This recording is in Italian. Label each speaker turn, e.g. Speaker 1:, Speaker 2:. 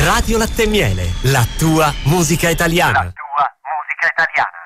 Speaker 1: Radio Latte e Miele, la tua musica italiana.
Speaker 2: La tua musica italiana.